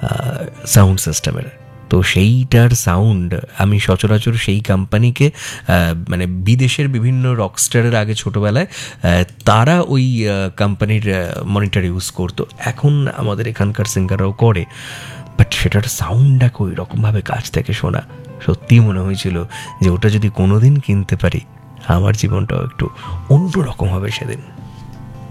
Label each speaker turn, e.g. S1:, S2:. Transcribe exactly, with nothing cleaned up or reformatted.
S1: Sound সিস্টেমের। তো সেইটার সাউন্ড আমি সচরাচর সেই কোম্পানিকে মানে বিদেশের বিভিন্ন রকস্টারের আগে ছোটোবেলায় তারা ওই কোম্পানির মনিটর ইউজ করতো, এখন আমাদের এখানকার সিঙ্গাররাও করে, বাট সেটার সাউন্ডটাকে ওই রকমভাবে কাছ থেকে শোনা সত্যিই মনে হয়েছিল যে ওটা যদি কোনো দিন কিনতে পারি আমার জীবনটাও একটু অন্য রকম হবে সেদিন।